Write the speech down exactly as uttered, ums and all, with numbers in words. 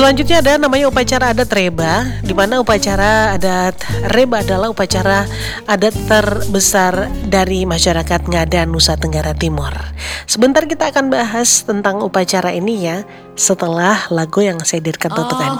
Selanjutnya ada namanya upacara adat Reba, di mana upacara adat Reba adalah upacara adat terbesar dari masyarakat Ngada, Nusa Tenggara Timur. Sebentar kita akan bahas tentang upacara ini ya, setelah lagu yang saya hadirkan untuk Anda.